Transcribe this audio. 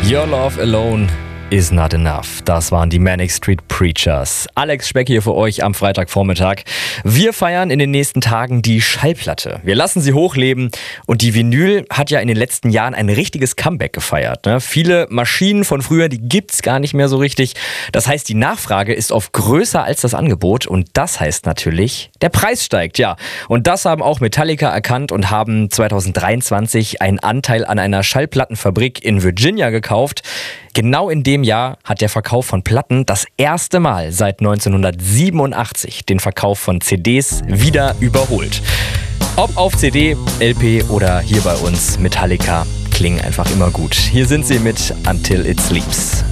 Your Love Alone is not enough. Das waren die Manic Street Preachers. Alex Speck hier für euch am Freitagvormittag. Wir feiern in den nächsten Tagen die Schallplatte. Wir lassen sie hochleben und die Vinyl hat ja in den letzten Jahren ein richtiges Comeback gefeiert. Viele Maschinen von früher, die gibt's gar nicht mehr so richtig. Das heißt, die Nachfrage ist oft größer als das Angebot und das heißt natürlich, der Preis steigt, ja. Und das haben auch Metallica erkannt und haben 2023 einen Anteil an einer Schallplattenfabrik in Virginia gekauft. Genau in dem Jahr hat der Verkauf von Platten das erste Mal seit 1987 den Verkauf von CDs wieder überholt. Ob auf CD, LP oder hier bei uns Metallica, klingen einfach immer gut. Hier sind sie mit Until It Sleeps.